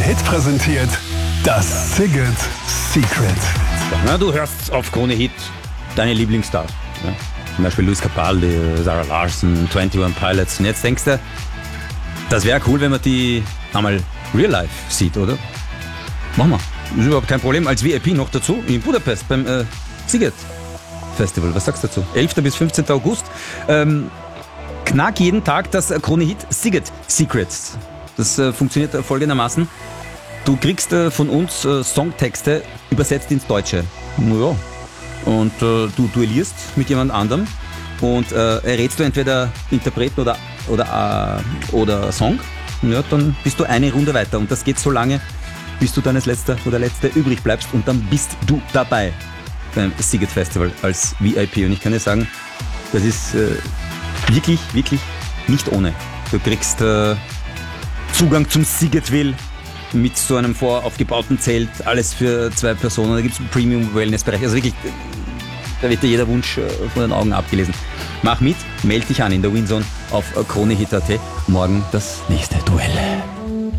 Hit präsentiert das Szigget Secret. Na, du hörst auf Krone Hit deine Lieblingsstars. Ja? Zum Beispiel Luis Capaldi, Zara Larsson, 21 Pilots. Und jetzt denkst du, das wäre cool, wenn man die einmal real life sieht, oder? Machen wir. Ist überhaupt kein Problem. Als VIP noch dazu in Budapest beim Szigget Festival. Was sagst du dazu? 11. bis 15. August. Knack jeden Tag das Krone Hit Szigget Secrets. Das funktioniert folgendermaßen. Du kriegst von uns Songtexte übersetzt ins Deutsche. Naja. Und du duellierst mit jemand anderem und errätst du entweder Interpreten oder Song. Ja, dann bist du eine Runde weiter. Und das geht so lange, bis du dann als Letzter oder Letzte übrig bleibst. Und dann bist du dabei beim Szigget Festival als VIP. Und ich kann dir sagen, das ist wirklich, wirklich nicht ohne. Du kriegst Zugang zum Sziggetville mit so einem voraufgebauten Zelt, alles für 2 Personen. Da gibt es einen Premium-Wellness-Bereich. Also wirklich, da wird dir jeder Wunsch von den Augen abgelesen. Mach mit, melde dich an in der Winzone auf kronehit.at. Morgen das nächste Duell.